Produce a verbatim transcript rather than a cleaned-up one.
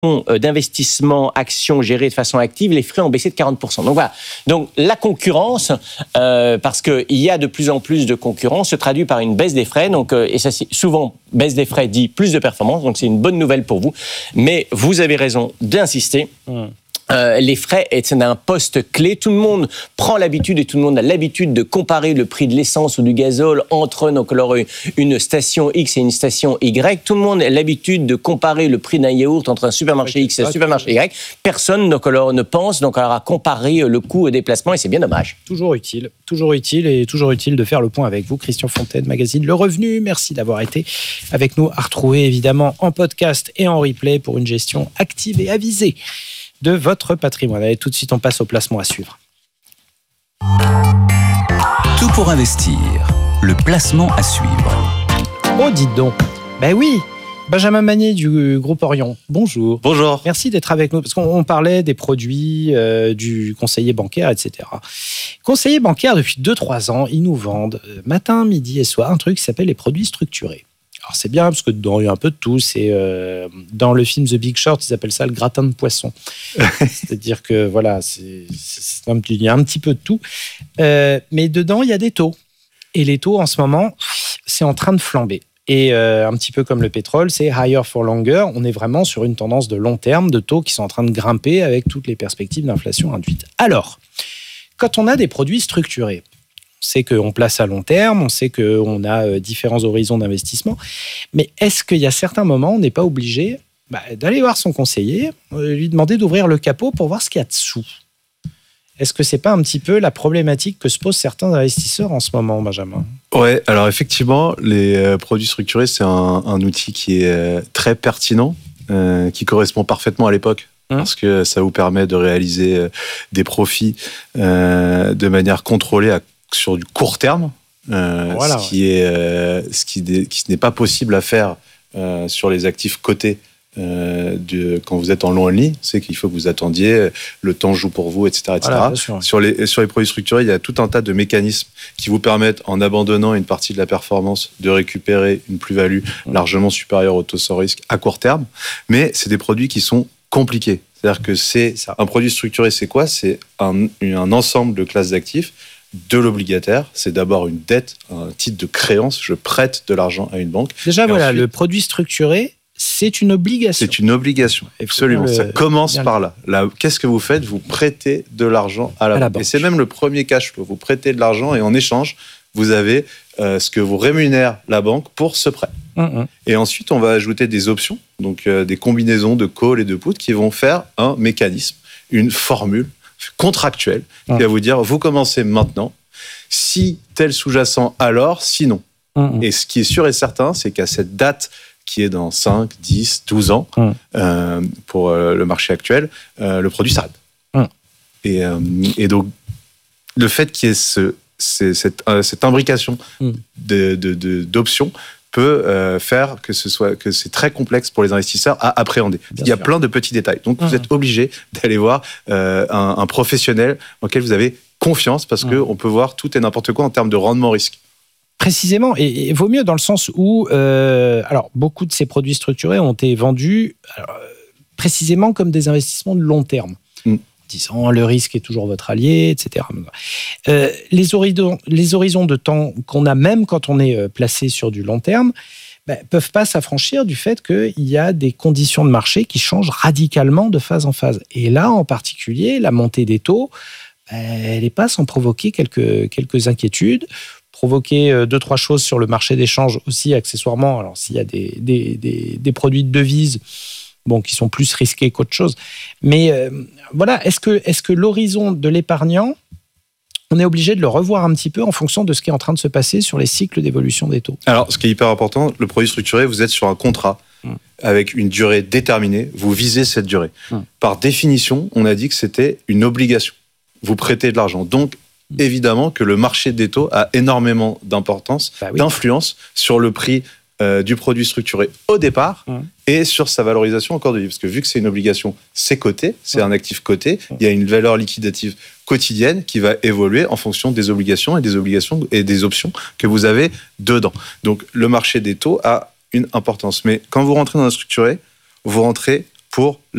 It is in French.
d'investissement actions gérées de façon active, les frais ont baissé de quarante pour cent. Donc voilà. Donc la concurrence, euh, parce qu'il y a de plus en plus de concurrence, se traduit par une baisse des frais. Donc, euh, et ça, c'est souvent, baisse des frais dit plus de performance. Donc c'est une bonne nouvelle pour vous. Mais vous avez raison d'insister. Mmh. Euh, les frais, c'est un poste clé. Tout le monde prend l'habitude et tout le monde a l'habitude de comparer le prix de l'essence ou du gazole entre donc, alors, une station X et une station Y. Tout le monde a l'habitude de comparer le prix d'un yaourt entre un supermarché X et un supermarché Y. Personne donc, alors, ne pense donc, alors, à comparer le coût au déplacement et c'est bien dommage. Toujours utile, toujours utile et toujours utile de faire le point avec vous. Christian Fontaine, magazine Le Revenu. Merci d'avoir été avec nous. À retrouver évidemment en podcast et en replay pour une gestion active et avisée de votre patrimoine. Allez, tout de suite, on passe au placement à suivre. Tout pour investir, le placement à suivre. Oh, dites donc. Ben oui, Benjamin Magnier du groupe Orion. Bonjour. Bonjour. Merci d'être avec nous, parce qu'on parlait des produits, euh, du conseiller bancaire, et cetera. Conseiller bancaire, depuis deux trois ans, ils nous vendent euh, matin, midi et soir un truc qui s'appelle les produits structurés. Alors c'est bien parce que dedans il y a un peu de tout. C'est euh, dans le film The Big Short, ils appellent ça le gratin de poisson. C'est-à-dire que voilà, c'est, c'est un petit, il y a un petit peu de tout. Euh, mais dedans il y a des taux. Et les taux en ce moment, c'est en train de flamber. Et euh, un petit peu comme le pétrole, c'est higher for longer. On est vraiment sur une tendance de long terme de taux qui sont en train de grimper avec toutes les perspectives d'inflation induites. Alors, quand on a des produits structurés, on sait qu'on place à long terme, on sait qu'on a différents horizons d'investissement. Mais est-ce qu'il y a certains moments où on n'est pas obligé bah, d'aller voir son conseiller, lui demander d'ouvrir le capot pour voir ce qu'il y a dessous ? Est-ce que ce n'est pas un petit peu la problématique que se posent certains investisseurs en ce moment, Benjamin ? Oui, alors effectivement, les euh, produits structurés, c'est un, un outil qui est euh, très pertinent, euh, qui correspond parfaitement à l'époque. Parce que ça vous permet de réaliser euh, des profits euh, de manière contrôlée à sur du court terme, euh, voilà, ce qui ouais. est euh, ce qui, qui n'est pas possible à faire euh, sur les actifs cotés euh, de, quand vous êtes en long only, c'est qu'il faut que vous attendiez, le temps joue pour vous, et cetera, et cetera. Voilà, sur les sur les produits structurés, il y a tout un tas de mécanismes qui vous permettent, en abandonnant une partie de la performance, de récupérer une plus-value mmh. largement supérieure au taux sans risque à court terme. Mais c'est des produits qui sont compliqués. C'est-à-dire que c'est ça. Un produit structuré, c'est quoi ? C'est un, un ensemble de classes d'actifs. De l'obligataire, c'est d'abord une dette, un titre de créance, je prête de l'argent à une banque. Déjà, voilà, ensuite, le produit structuré, c'est une obligation. C'est une obligation, absolument. Le... Ça commence par là. là. Qu'est-ce que vous faites ? Vous prêtez de l'argent à la, à banque. la banque. Et c'est même le premier cash flow. Vous prêtez de l'argent et en échange, vous avez euh, ce que vous rémunère la banque pour ce prêt. Mmh. Et ensuite, on va ajouter des options, donc euh, des combinaisons de call et de put qui vont faire un mécanisme, une formule contractuel qui va vous dire vous commencez maintenant, si tel sous-jacent alors, sinon. Mmh. Et ce qui est sûr et certain, c'est qu'à cette date qui est dans cinq, dix, douze ans mmh. euh, pour euh, le marché actuel, euh, le produit s'arrête. Mmh. Et, euh, et donc, le fait qu'il y ait ce, c'est, cette, euh, cette imbrication mmh. de, de, de, d'options peut euh, faire que ce soit que c'est très complexe pour les investisseurs à appréhender. Bien Il y a sûr. plein de petits détails. Donc, mmh. vous êtes obligé d'aller voir euh, un, un professionnel dans lequel vous avez confiance parce mmh. qu'on peut voir tout et n'importe quoi en termes de rendement-risque. Précisément, et, et vaut mieux dans le sens où euh, alors, beaucoup de ces produits structurés ont été vendus alors, précisément comme des investissements de long terme. Mmh. Disant le risque est toujours votre allié, et cetera. Euh, les, horizons, les horizons de temps qu'on a même quand on est placé sur du long terme ne bah, peuvent pas s'affranchir du fait qu'il y a des conditions de marché qui changent radicalement de phase en phase. Et là, en particulier, la montée des taux, bah, elle n'est pas sans provoquer quelques, quelques inquiétudes, provoquer deux, trois choses sur le marché d'échange aussi accessoirement. Alors, s'il y a des, des, des, des produits de devises, bon, qui sont plus risqués qu'autre chose. Mais euh, voilà, est-ce que, est-ce que l'horizon de l'épargnant, on est obligé de le revoir un petit peu en fonction de ce qui est en train de se passer sur les cycles d'évolution des taux ? Alors, ce qui est hyper important, le produit structuré, vous êtes sur un contrat mmh. avec une durée déterminée, vous visez cette durée. Mmh. Par définition, on a dit que c'était une obligation. Vous prêtez de l'argent. Donc, mmh. évidemment que le marché des taux a énormément d'importance, bah oui. d'influence sur le prix Euh, du produit structuré au départ mmh. et sur sa valorisation en cours de vie. Parce que vu que c'est une obligation, c'est coté, c'est mmh. un actif coté, mmh. il y a une valeur liquidative quotidienne qui va évoluer en fonction des obligations et des obligations et des options que vous avez dedans. Donc le marché des taux a une importance. Mais quand vous rentrez dans un structuré, vous rentrez pour